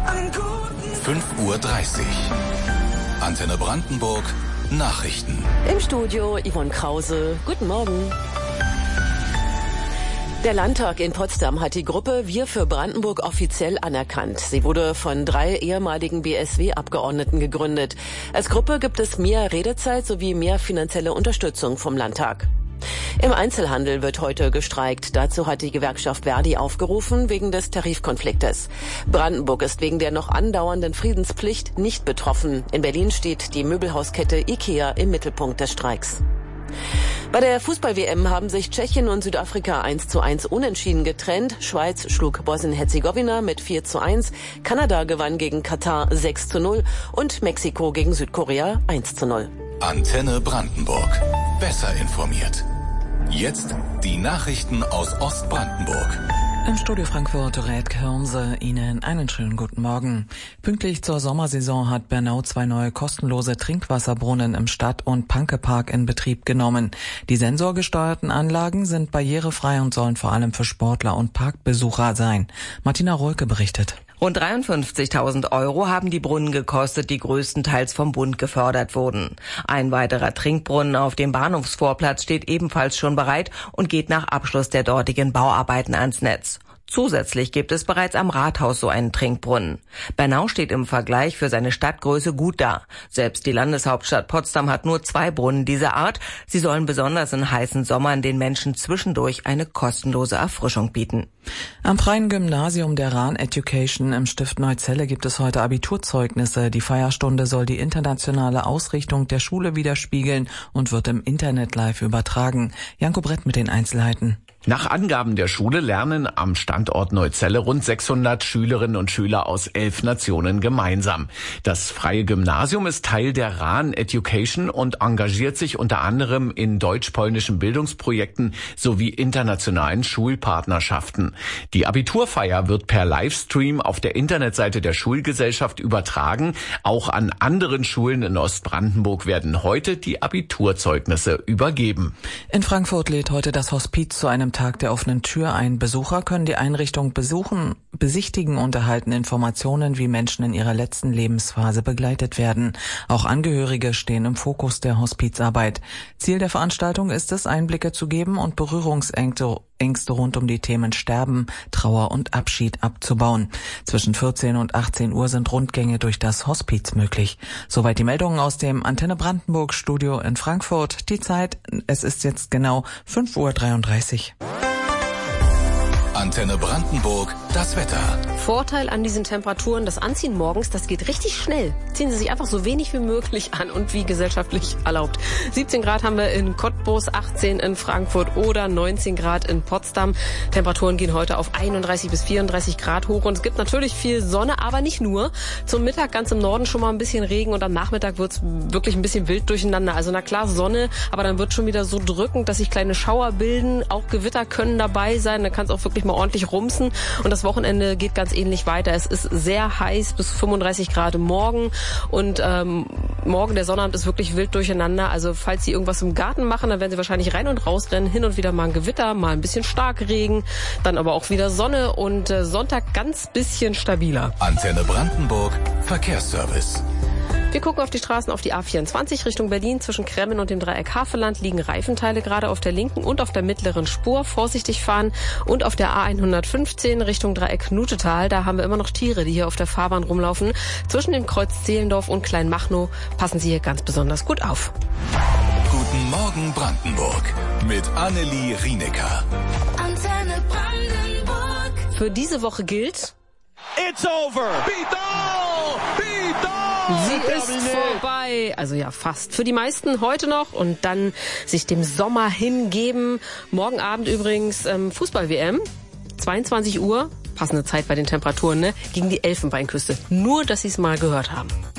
5:30 Uhr. Antenne Brandenburg, Nachrichten. Im Studio Yvonne Krause. Guten Morgen. Der Landtag in Potsdam hat die Gruppe Wir für Brandenburg offiziell anerkannt. Sie wurde von 3 ehemaligen BSW-Abgeordneten gegründet. Als Gruppe gibt es mehr Redezeit sowie mehr finanzielle Unterstützung vom Landtag. Im Einzelhandel wird heute gestreikt. Dazu hat die Gewerkschaft Verdi aufgerufen wegen des Tarifkonfliktes. Brandenburg ist wegen der noch andauernden Friedenspflicht nicht betroffen. In Berlin steht die Möbelhauskette IKEA im Mittelpunkt des Streiks. Bei der Fußball-WM haben sich Tschechien und Südafrika 1:1 unentschieden getrennt. Schweiz schlug Bosnien-Herzegowina mit 4:1. Kanada gewann gegen Katar 6:0 und Mexiko gegen Südkorea 1:0. Antenne Brandenburg. Besser informiert. Jetzt die Nachrichten aus Ostbrandenburg. Im Studio Frankfurt Red Hirnse, Ihnen einen schönen guten Morgen. Pünktlich zur Sommersaison hat Bernau 2 neue kostenlose Trinkwasserbrunnen im Stadt- und Panke-Park in Betrieb genommen. Die sensorgesteuerten Anlagen sind barrierefrei und sollen vor allem für Sportler und Parkbesucher sein. Martina Rohlke berichtet. Rund 53.000 € haben die Brunnen gekostet, die größtenteils vom Bund gefördert wurden. Ein weiterer Trinkbrunnen auf dem Bahnhofsvorplatz steht ebenfalls schon bereit und geht nach Abschluss der dortigen Bauarbeiten ans Netz. Zusätzlich gibt es bereits am Rathaus so einen Trinkbrunnen. Bernau steht im Vergleich für seine Stadtgröße gut da. Selbst die Landeshauptstadt Potsdam hat nur 2 Brunnen dieser Art. Sie sollen besonders in heißen Sommern den Menschen zwischendurch eine kostenlose Erfrischung bieten. Am Freien Gymnasium der Rahn Education im Stift Neuzelle gibt es heute Abiturzeugnisse. Die Feierstunde soll die internationale Ausrichtung der Schule widerspiegeln und wird im Internet live übertragen. Janko Brett mit den Einzelheiten. Nach Angaben der Schule lernen am Standort Neuzelle rund 600 Schülerinnen und Schüler aus 11 Nationen gemeinsam. Das Freie Gymnasium ist Teil der Rahn Education und engagiert sich unter anderem in deutsch-polnischen Bildungsprojekten sowie internationalen Schulpartnerschaften. Die Abiturfeier wird per Livestream auf der Internetseite der Schulgesellschaft übertragen. Auch an anderen Schulen in Ostbrandenburg werden heute die Abiturzeugnisse übergeben. In Frankfurt lädt heute das Hospiz zu einem Tag der offenen Tür ein. Besucher können die Einrichtung besichtigen und erhalten Informationen, wie Menschen in ihrer letzten Lebensphase begleitet werden. Auch Angehörige stehen im Fokus der Hospizarbeit. Ziel der Veranstaltung ist es, Einblicke zu geben und Berührungsängste rund um die Themen Sterben, Trauer und Abschied abzubauen. Zwischen 14 und 18 Uhr sind Rundgänge durch das Hospiz möglich. Soweit die Meldungen aus dem Antenne Brandenburg Studio in Frankfurt. Die Zeit, es ist jetzt genau 5:33 Uhr. Antenne Brandenburg, das Wetter. Vorteil an diesen Temperaturen, das Anziehen morgens, das geht richtig schnell. Ziehen Sie sich einfach so wenig wie möglich an und wie gesellschaftlich erlaubt. 17 Grad haben wir in Cottbus, 18 in Frankfurt oder 19 Grad in Potsdam. Temperaturen gehen heute auf 31 bis 34 Grad hoch und es gibt natürlich viel Sonne, aber nicht nur. Zum Mittag ganz im Norden schon mal ein bisschen Regen und am Nachmittag wird's wirklich ein bisschen wild durcheinander. Also na klar Sonne, aber dann wird schon wieder so drückend, dass sich kleine Schauer bilden. Auch Gewitter können dabei sein, da kann es auch wirklich mal ordentlich rumsen und das Wochenende geht ganz ähnlich weiter. Es ist sehr heiß, bis 35 Grad morgen und morgen der Sonnabend ist wirklich wild durcheinander. Also falls Sie irgendwas im Garten machen, dann werden Sie wahrscheinlich rein und raus rennen, hin und wieder mal ein Gewitter, mal ein bisschen Starkregen, dann aber auch wieder Sonne und Sonntag ganz bisschen stabiler. Antenne Brandenburg, Verkehrsservice. Wir gucken auf die Straßen, auf die A24 Richtung Berlin. Zwischen Kremmen und dem Dreieck Havelland liegen Reifenteile gerade auf der linken und auf der mittleren Spur. Vorsichtig fahren. Und auf der A115 Richtung Dreieck Knutetal. Da haben wir immer noch Tiere, die hier auf der Fahrbahn rumlaufen. Zwischen dem Kreuz Zehlendorf und Kleinmachnow passen Sie hier ganz besonders gut auf. Guten Morgen Brandenburg mit Annelie Rienecker. Antenne Brandenburg. Für diese Woche gilt... It's over! Sie ist vorbei. Also ja, fast. Für die meisten heute noch und dann sich dem Sommer hingeben. Morgen Abend übrigens Fußball-WM. 22 Uhr. Passende Zeit bei den Temperaturen, ne? Gegen die Elfenbeinküste. Nur, dass Sie es mal gehört haben.